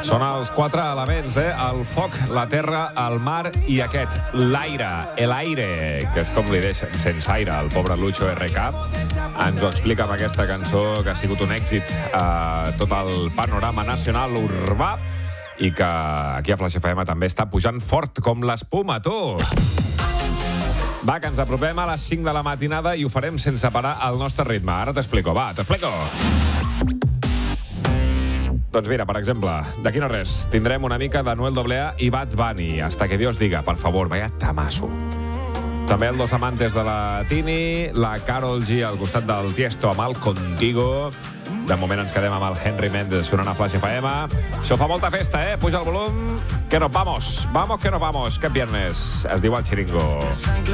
Són els 4 elements, el foc, la terra, el mar i aquest, l'aire, l'aire, que és com li deixen sense aire el pobre Lucho RK. Ens ho explica amb aquesta cançó que ha sigut un èxit a tot el panorama nacional urbà i que aquí a Flash FM també està pujant fort com l'espuma, tu! Va, que ens apropem a les 5 de la matinada i ho farem sense parar el nostre ritme. Ara t'explico, va, t'explico! Doncs mira, per exemple, d'aquí no res, tindrem una mica de Noel AA i Bad Bunny, Hasta que Dios diga, per favor, vaya tamasso. També el Dos Amantes de la Tini, la Karol G al costat del Tiesto amb el Contigo. De moment ens quedem amb el Henry Méndez sonant a Flash FM. Això fa molta festa, Puja el volum. Que nos vamos, vamos que nos vamos. Que viernes es diu el Chiringo.